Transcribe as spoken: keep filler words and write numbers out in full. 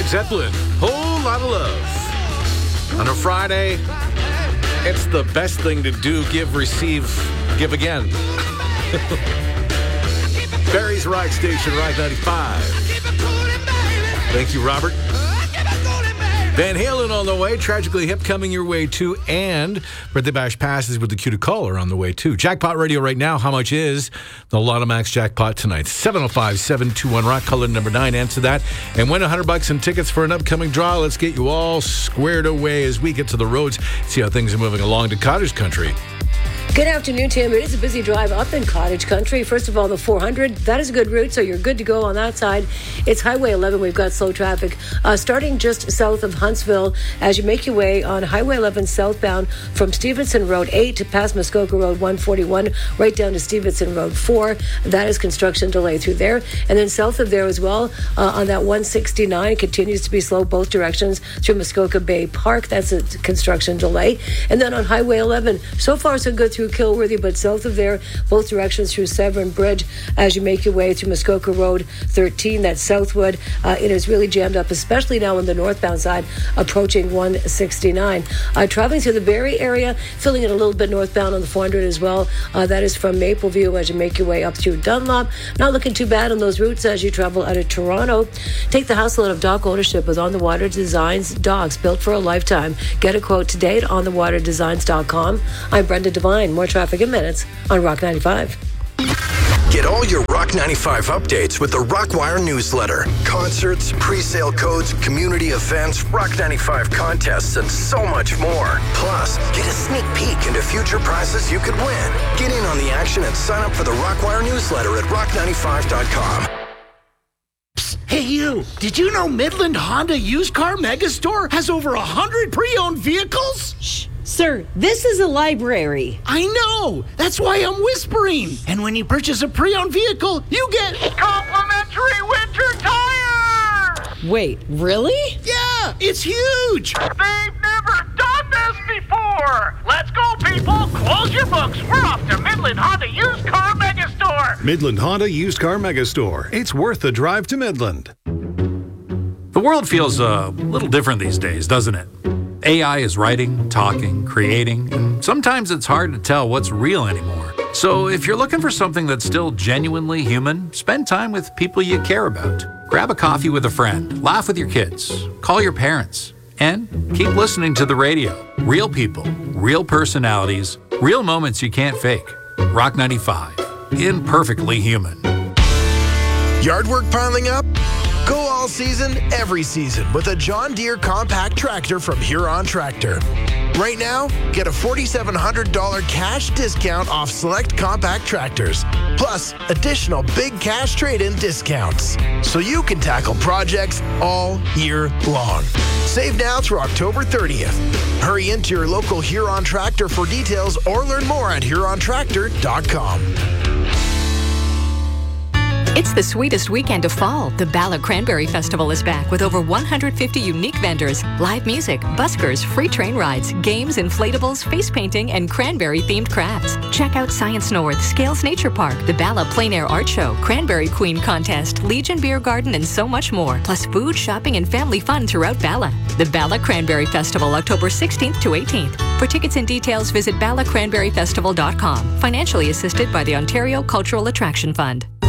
Led Zeppelin, Whole Lot of Love. On a Friday, it's the best thing to do, give, receive, give again. Barry's Ride Station, Ride ninety-five. Thank you, Robert. Van Halen on the way, Tragically Hip coming your way too, and Birthday Bash passes with the cue to caller on the way too. Jackpot Radio right now, how much is the Lotto Max jackpot tonight? seven oh five, seven two one, rock color number nine, answer that, and win one hundred bucks in tickets for an upcoming draw. Let's get you all squared away as we get to the roads, see how things are moving along to Cottage Country. Good afternoon, Tim. It is a busy drive up in Cottage Country. First of all, the four hundred, that is a good route, so you're good to go on that side. It's Highway eleven. We've got slow traffic uh, starting just south of Huntsville as you make your way on Highway eleven southbound from Stevenson Road eight to past Muskoka Road one forty-one, right down to Stevenson Road four. That is construction delay through there. And then south of there as well, uh, on that one sixty-nine, continues to be slow both directions through Muskoka Bay Park. That's a construction delay. And then on Highway eleven, so far so good through Kilworthy, but south of there, both directions through Severn Bridge as you make your way through Muskoka Road thirteen, that's Southwood. Uh, it is really jammed up, especially now on the northbound side, approaching one sixty-nine. Uh, traveling through the Barrie area, filling it a little bit northbound on the four hundred as well. Uh, that is from Mapleview as you make your way up through Dunlop. Not looking too bad on those routes as you travel out of Toronto. Take the hassle out of dock ownership with On the Water Designs docks built for a lifetime. Get a quote today at on the water designs dot com. I'm Brenda Devine. More traffic in minutes on Rock ninety-five. Get all your Rock ninety-five updates with the Rockwire newsletter. Concerts, pre-sale codes, community events, Rock ninety-five contests, and so much more. Plus, get a sneak peek into future prizes you could win. Get in on the action and sign up for the Rockwire newsletter at rock ninety-five dot com. Hey, you, did you know Midland Honda Used Car Megastore has over one hundred pre-owned vehicles? Shh. Sir, this is a library. I know. That's why I'm whispering. And when you purchase a pre-owned vehicle, you get complimentary winter tires. Wait, really? Yeah, it's huge. They've never done this before. Let's go, people. Close your books. We're off to Midland Honda Used Car Megastore. Midland Honda Used Car Megastore. It's worth the drive to Midland. The world feels a little different these days, doesn't it? A I is writing, talking, creating, and sometimes it's hard to tell what's real anymore. So if you're looking for something that's still genuinely human, spend time with people you care about. Grab a coffee with a friend, laugh with your kids, call your parents, and keep listening to the radio. Real people, real personalities, real moments you can't fake. Rock ninety-five, imperfectly human. Yard work piling up? Go all season, every season with a John Deere compact tractor from Huron Tractor. Right now, get a four thousand seven hundred dollars cash discount off select compact tractors, plus additional big cash trade-in discounts, so you can tackle projects all year long. Save now through October thirtieth. Hurry into your local Huron Tractor for details or learn more at huron tractor dot com. It's the sweetest weekend of fall. The Bala Cranberry Festival is back with over one hundred fifty unique vendors, live music, buskers, free train rides, games, inflatables, face painting, and cranberry-themed crafts. Check out Science North, Scales Nature Park, the Bala Plein Air Art Show, Cranberry Queen Contest, Legion Beer Garden, and so much more. Plus food, shopping, and family fun throughout Bala. The Bala Cranberry Festival, October sixteenth to eighteenth. For tickets and details, visit bala cranberry festival dot com. Financially assisted by the Ontario Cultural Attraction Fund.